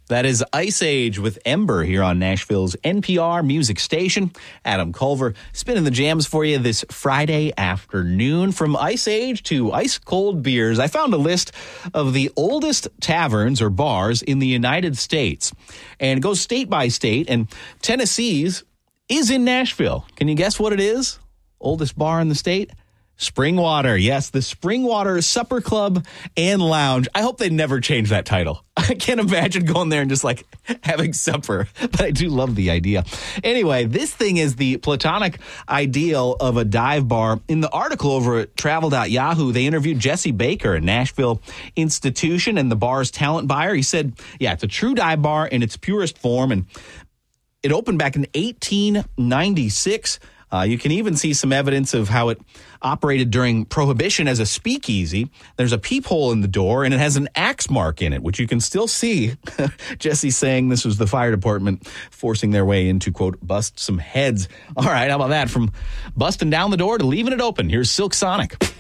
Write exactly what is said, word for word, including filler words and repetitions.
That is Ice Age with Ember here on Nashville's N P R music station. Adam Culver spinning the jams for you this Friday afternoon. From Ice Age to ice cold beers, I found a list of the oldest taverns or bars in the United States. And it goes state by state, and Tennessee's is in Nashville. Can you guess what it is? Oldest bar in the state? Springwater. Yes, the Springwater Supper Club and Lounge. I hope they never change that title. I can't imagine going there and just like having supper, but I do love the idea. Anyway, this thing is the platonic ideal of a dive bar. In the article over at travel dot yahoo, they interviewed Jesse Baker, a Nashville institution and the bar's talent buyer. He said, yeah, it's a true dive bar in its purest form, and it opened back in eighteen ninety-six. Uh, you can even see some evidence of how it operated during Prohibition as a speakeasy. There's a peephole in the door, and it has an axe mark in it, which you can still see. Jesse saying this was the fire department forcing their way in to, quote, bust some heads. All right, how about that? From busting down the door to leaving it open, here's Silk Sonic.